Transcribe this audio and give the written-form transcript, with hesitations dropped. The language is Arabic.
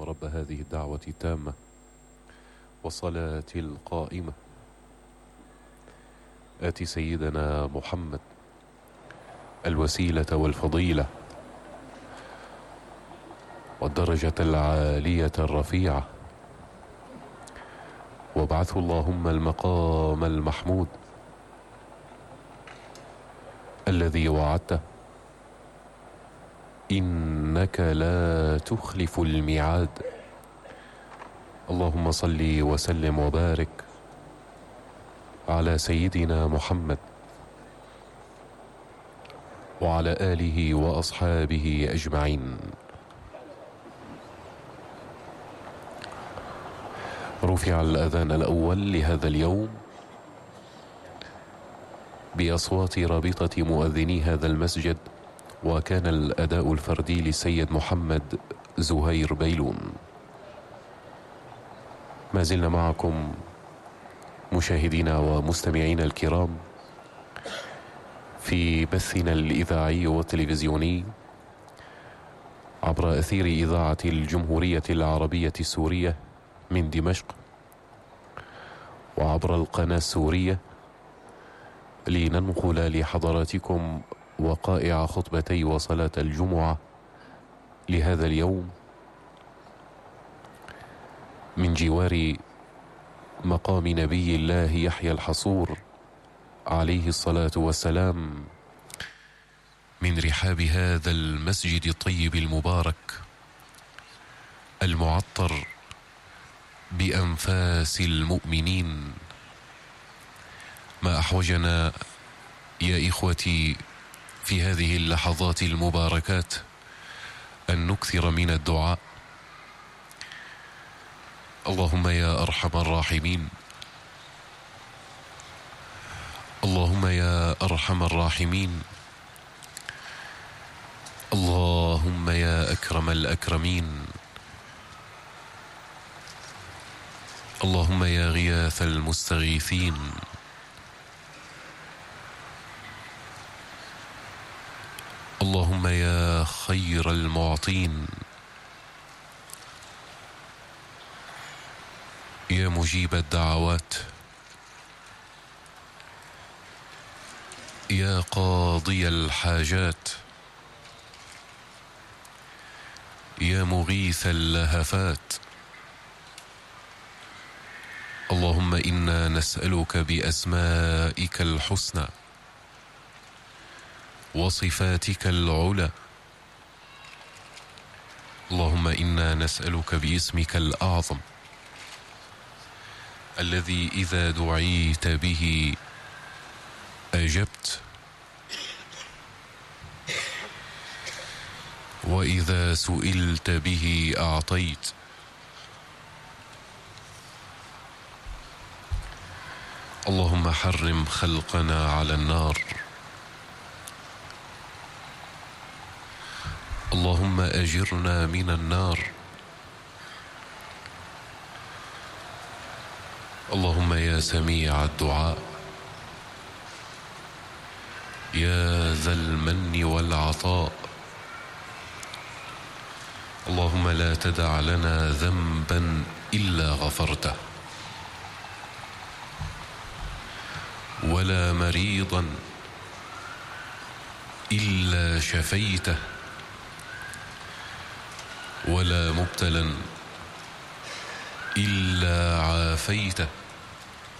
رب هذه الدعوة التامة والصلاة القائمة آت سيدنا محمد الوسيلة والفضيلة والدرجة العالية الرفيعة، وابعثه اللهم المقام المحمود الذي وعدته، إنك لا تخلف الميعاد. اللهم صل وسلم وبارك على سيدنا محمد وعلى آله وأصحابه أجمعين. رفع الأذان الأول لهذا اليوم بأصوات رابطة مؤذني هذا المسجد، وكان الأداء الفردي للسيد محمد زهير بيلون. ما زلنا معكم مشاهدينا ومستمعينا الكرام في بثنا الإذاعي والتلفزيوني عبر أثير إذاعة الجمهورية العربية السورية من دمشق، وعبر القناة السورية، لننقل لحضراتكم وقائع خطبتي وصلاة الجمعة لهذا اليوم من جوار مقام نبي الله يحيى الحصور عليه الصلاة والسلام، من رحاب هذا المسجد الطيب المبارك المعطر بأنفاس المؤمنين. ما أحوجنا يا إخوتي في هذه اللحظات المباركات أن نكثر من الدعاء. اللهم يا أرحم الراحمين، اللهم يا أرحم الراحمين، اللهم يا أكرم الأكرمين، اللهم يا غياث المستغيثين، اللهم يا خير المعطين، يا مجيب الدعوات، يا قاضي الحاجات، يا مغيث اللهفات. اللهم إنا نسألك بأسمائك الحسنى وصفاتك العلى، اللهم إنا نسألك باسمك الأعظم الذي إذا دعيت به أجبت، وإذا سئلت به أعطيت. اللهم حرم خلقنا على النار، اللهم أجرنا من النار، اللهم يا سميع الدعاء، يا ذا المن والعطاء، اللهم لا تدع لنا ذنبا إلا غفرته، ولا مريضا إلا شفيته، ولا مبتلا إلا عافيته،